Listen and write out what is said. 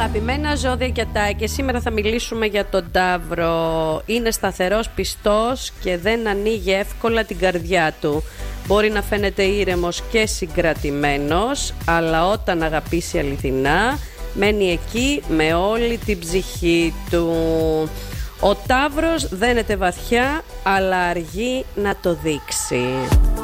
Αγαπημένα ζώδια και ατάκια, σήμερα θα μιλήσουμε για τον Ταύρο. Είναι σταθερός, πιστός και δεν ανοίγει εύκολα την καρδιά του. Μπορεί να φαίνεται ήρεμος και συγκρατημένος, αλλά όταν αγαπήσει αληθινά, μένει εκεί με όλη την ψυχή του. Ο Ταύρος δένεται βαθιά, αλλά αργεί να το δείξει.